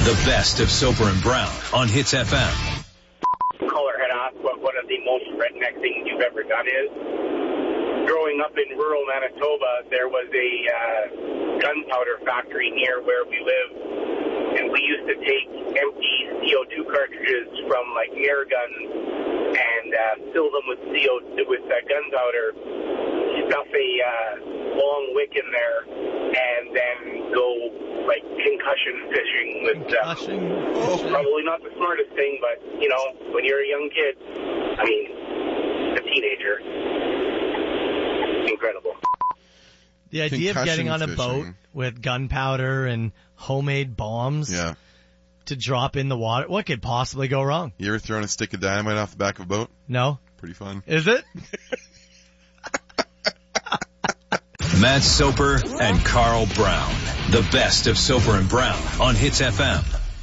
The best of Soper and Brown on Hits FM. Caller had asked what one of the most redneck things you've ever done is. Growing up in rural Manitoba, there was a gunpowder factory near where we lived, and we used to take empty CO2 cartridges from like air guns and fill them with gunpowder, stuff a long wick in there, and then go like concussion fishing with them. Probably not the smartest thing, but you know, when you're a young kid, I mean, a teenager, incredible. The idea of getting on a boat with gunpowder and homemade bombs to drop in the water, what could possibly go wrong? You ever thrown a stick of dynamite off the back of a boat? No. Pretty fun. Is it? Matt Soper and Carl Brown. The best of Soper and Brown on Hits FM.